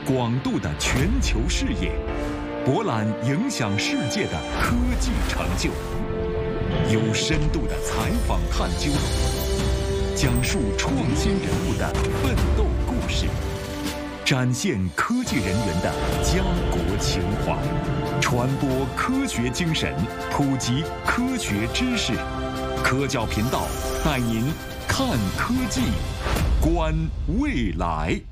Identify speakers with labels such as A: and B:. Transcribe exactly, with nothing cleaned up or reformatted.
A: 广度的全球视野，博览影响世界的科技成就，有深度的采访探究，讲述创新人物的奋斗故事，展现科技人员的家国情怀，传播科学精神，普及科学知识。科教频道带您看科技，观未来。